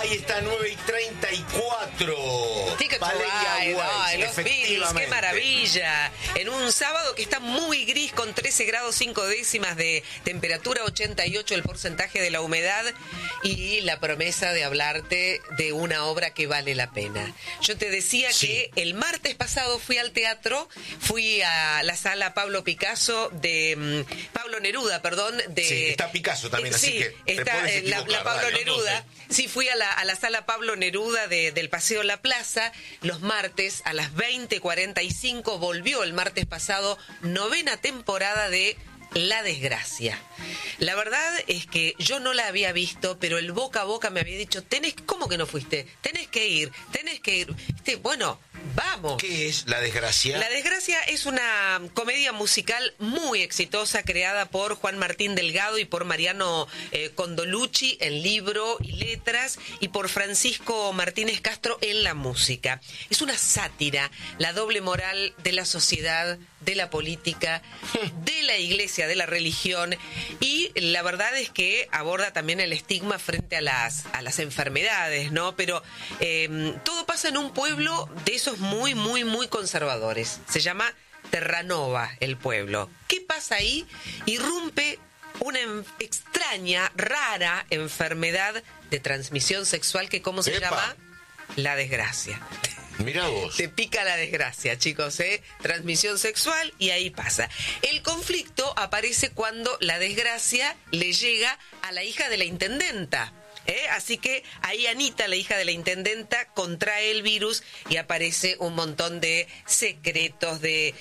Ahí está, 9:34. Ticket to Valeria Ride, Weiss, los Beatles, qué efectivamente. maravilla. En un sábado que está muy gris, con 13 grados 5 décimas de temperatura, 88 el porcentaje de la humedad y la promesa de hablarte de una obra que vale la pena. Yo te decía que el martes pasado fui al teatro, fui a la sala Pablo Neruda, de... Sí, está Picasso también, así que te está puedes la equivocar, Pablo dale. Neruda. Sí, fui a la sala Pablo Neruda del Paseo La Plaza los martes a las 20:45. Volvió el martes pasado, 9ª temporada de La Desgracia. La verdad es que yo no la había visto, pero el boca a boca me había dicho, ¿cómo que no fuiste? Tenés que ir. Bueno, vamos. ¿Qué es La Desgracia? La Desgracia es una comedia musical muy exitosa creada por Juan Martín Delgado y por Mariano Condolucci en libro y letras y por Francisco Martínez Castro en la música. Es una sátira, la doble moral de la sociedad, de la política, de la iglesia, de la religión, y la verdad es que aborda también el estigma frente a las enfermedades, ¿no? Pero todo pasa en un pueblo de esos muy, muy, muy conservadores. Se llama Terranova, el pueblo. ¿Qué pasa ahí? Irrumpe una extraña, rara enfermedad de transmisión sexual que, ¿cómo se llama? La desgracia. Mirá vos. Te pica la desgracia, chicos, transmisión sexual, y ahí pasa. El conflicto aparece cuando la desgracia le llega a la hija de la intendenta. Así que ahí Anita, la hija de la intendenta, contrae el virus y aparece un montón de secretos, de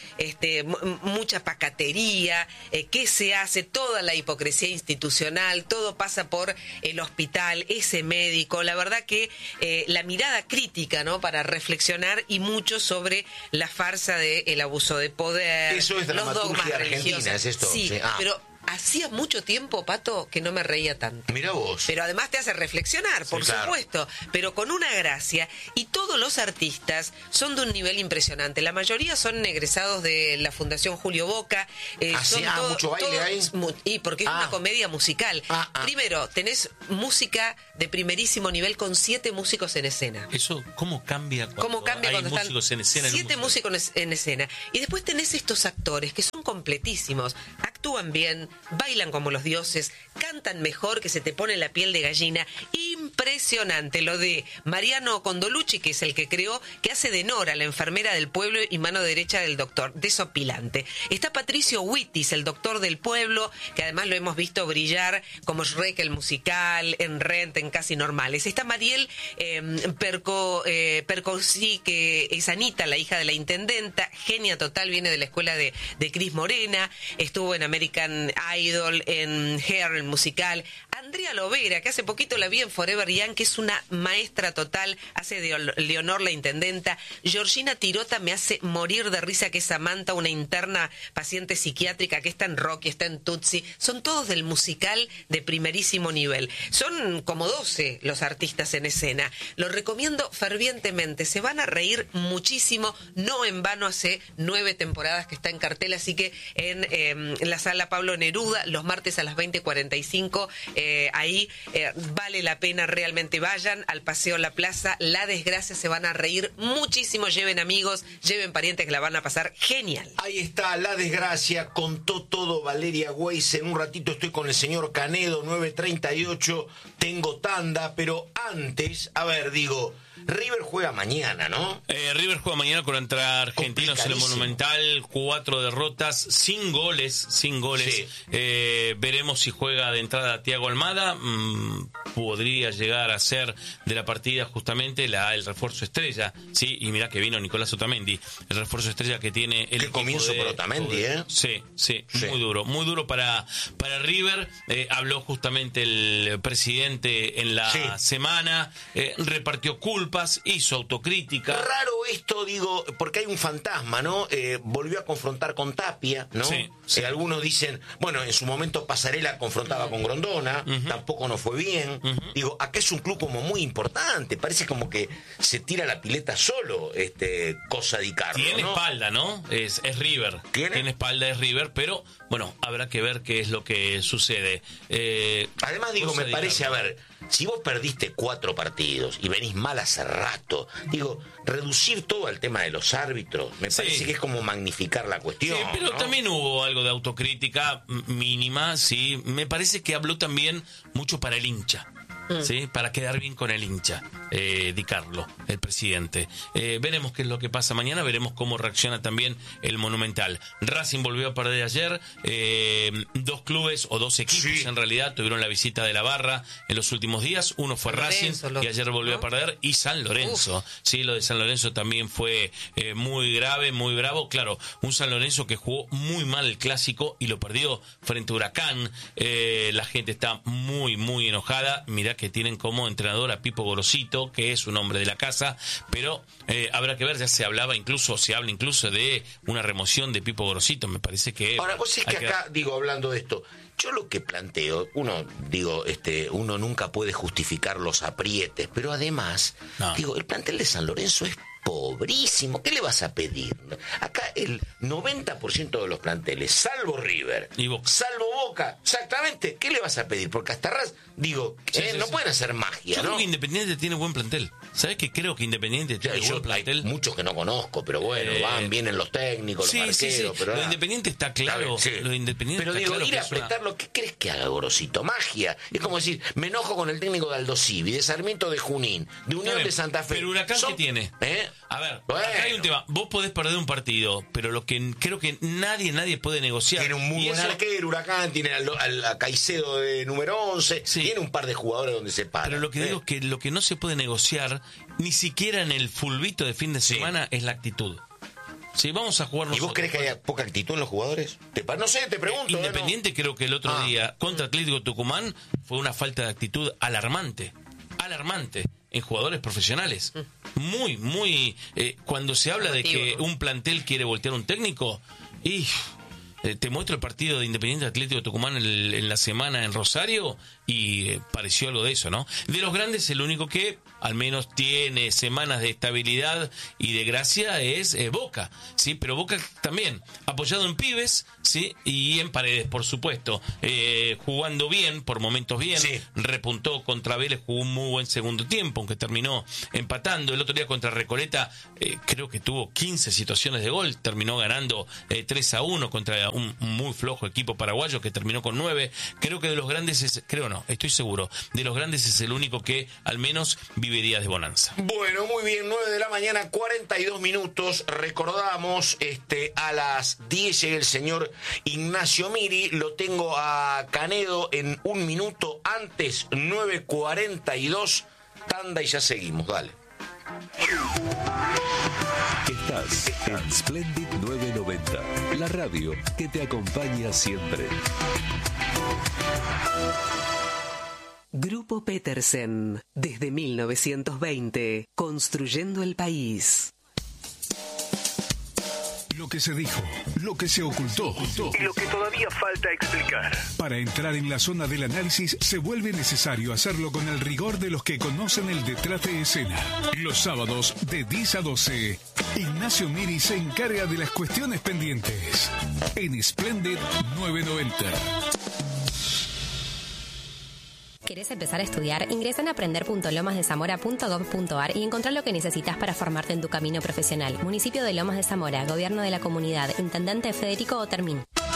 mucha pacatería, qué se hace, toda la hipocresía institucional, todo pasa por el hospital, ese médico. La verdad que la mirada crítica, ¿no? Para reflexionar, y mucho sobre la farsa del abuso de poder, eso es los dogmas argentina, religiosos. ¿es esto? Sí, pero hacía mucho tiempo, Pato, que no me reía tanto. Mirá vos. Pero además te hace reflexionar, por supuesto, pero con una gracia. Y todos los artistas son de un nivel impresionante. La mayoría son egresados de la Fundación Julio Boca. Mucho baile ahí. Y porque es una comedia musical. Primero, tenés música de primerísimo nivel con 7 músicos en escena. Eso, ¿cómo cambia cuando hay músicos en escena? 7 músicos en escena. Y después tenés estos actores que son completísimos. Actúan bien, bailan como los dioses, cantan mejor, que se te pone la piel de gallina. Impresionante lo de Mariano Condolucci, que es el que creó, que hace de Nora, la enfermera del pueblo y mano derecha del doctor, desopilante. Está Patricio Wittis, el doctor del pueblo, que además lo hemos visto brillar como Shrek el musical, en Rent, en Casi Normales. Está Mariel Percosí, que es Anita, la hija de la intendenta, genia total, viene de la escuela de Cris Morena, estuvo en American Idol, en Hair, el musical. Andrea Lovera, que hace poquito la vi en Forever Young, que es una maestra total, hace de Leonor la intendenta. Georgina Tirota me hace morir de risa, que es Samantha, una interna paciente psiquiátrica, que está en Rocky, está en Tutsi. Son todos del musical de primerísimo nivel. Son como 12 los artistas en escena. Lo recomiendo fervientemente, se van a reír muchísimo. No en vano hace 9 temporadas que está en cartel, así que en la sala Pablo Neruda, los martes a las 20:45, ahí vale la pena, realmente vayan al Paseo La Plaza. La Desgracia, se van a reír muchísimo. Lleven amigos, lleven parientes, que la van a pasar genial. Ahí está La Desgracia, contó todo Valeria Weiss. En un ratito estoy con el señor Canedo, 9:38, tengo tanda, pero antes, River juega mañana, ¿no? River juega mañana contra Argentinos en el Monumental, 4 derrotas, sin goles. Sí. Veremos si juega de entrada Thiago Almada. Podría llegar a ser de la partida justamente el refuerzo estrella, sí, y mirá que vino Nicolás Otamendi, el refuerzo estrella que tiene el Qué comienzo por Otamendi, Sí, muy duro para River. Habló justamente el presidente en la semana, repartió culpas, hizo autocrítica. Raro esto, porque hay un fantasma, ¿no? Volvió a confrontar con Tapia, ¿no? Sí. Algunos dicen, bueno, en su momento Pasarela confrontaba con Grondona, tampoco nos fue bien. Acá es un club como muy importante, parece como que se tira la pileta solo, cosa de Carlos. Tiene ¿no? espalda, ¿no? Es River. Tiene espalda, es River, pero bueno, habrá que ver qué es lo que sucede. Además, me parece, si vos perdiste 4 partidos y venís mal hace rato, digo, reducir todo al tema de los árbitros, me parece que es como magnificar la cuestión. Sí, pero ¿no? también hubo algo de autocrítica mínima, sí. Me parece que habló también mucho para el hincha. ¿Sí? Para quedar bien con el hincha, Di Carlo, el presidente. Veremos qué es lo que pasa mañana, veremos cómo reacciona también el Monumental. Racing volvió a perder ayer, 2 clubes o 2 equipos en realidad tuvieron la visita de la barra en los últimos días. Uno fue Racing, que ayer volvió a perder, y San Lorenzo. Sí, lo de San Lorenzo también fue muy grave, muy bravo. Claro, un San Lorenzo que jugó muy mal el clásico y lo perdió frente a Huracán. La gente está muy, muy enojada. Mirá que tienen como entrenador a Pipo Gorosito, que es un hombre de la casa, pero habrá que ver, ya se habla incluso de una remoción de Pipo Gorosito, me parece que... Ahora, vos es que acá, digo, hablando de esto, yo lo que planteo, uno nunca puede justificar los aprietes, pero además, digo, el plantel de San Lorenzo es pobrísimo. ¿Qué le vas a pedir? Acá el 90% de los planteles, salvo River, y Boca. salvo Boca, exactamente, ¿qué le vas a pedir? Porque hasta no pueden hacer magia, Yo ¿no? creo que Independiente tiene buen plantel. ¿Sabes qué? Creo que Independiente tiene buen plantel. Hay muchos que no conozco, pero bueno, vienen los técnicos, los arqueros, pero lo de Independiente está claro. Lo de Independiente pero está digo, claro ir a que es apretarlo, ¿qué crees que haga Gorosito? Magia. Es como decir, me enojo con el técnico de Aldo Civi, de Sarmiento de Junín, de Unión de Santa Fe. Pero Huracán, ¿qué tiene? A ver, acá hay un tema. Vos podés perder un partido, pero lo que creo que nadie puede negociar. Tiene un muy buen arquero, Huracán, tiene a Caicedo de número 11, tiene un par de jugadores donde se para. Pero lo que digo es que lo que no se puede negociar, ni siquiera en el fulbito de fin de semana, es la actitud. Sí, vamos a jugar nosotros. ¿Y vos crees que haya poca actitud en los jugadores? No sé, te pregunto. Independiente, creo que el otro día contra Atlético Tucumán fue una falta de actitud alarmante en jugadores profesionales. Muy, cuando se habla de que un plantel quiere voltear un técnico, te muestro el partido de Independiente Atlético Tucumán en la semana en Rosario y pareció algo de eso, ¿no? De los grandes, el único que al menos tiene semanas de estabilidad y de gracia es Boca, ¿sí? Pero Boca también, apoyado en pibes, ¿sí? Y en Paredes, por supuesto, jugando bien, por momentos bien, repuntó contra Vélez, jugó un muy buen segundo tiempo, aunque terminó empatando. El otro día contra Recoleta, creo que tuvo 15 situaciones de gol, terminó ganando 3-1 contra un muy flojo equipo paraguayo que terminó con 9. Creo que de los grandes estoy seguro, de los grandes es el único que al menos vive días de bonanza. Bueno, muy bien, 9 de la mañana, 42 minutos. Recordamos, a las 10 llega el señor Ignacio Miri, lo tengo a Canedo en un minuto antes, 9:42, tanda y ya seguimos, dale. Estás en Splendid 990, la radio que te acompaña siempre. Grupo Petersen, desde 1920, construyendo el país. Lo que se dijo, lo que se ocultó y lo que todavía falta explicar. Para entrar en la zona del análisis se vuelve necesario hacerlo con el rigor de los que conocen el detrás de escena. Los sábados de 10 a 12, Ignacio Miri se encarga de las cuestiones pendientes en Splendid 990. ¿Querés empezar a estudiar? Ingresa en aprender.lomasdezamora.gov.ar y encontrá lo que necesitas para formarte en tu camino profesional. Municipio de Lomas de Zamora, Gobierno de la Comunidad, Intendente Federico Otermín.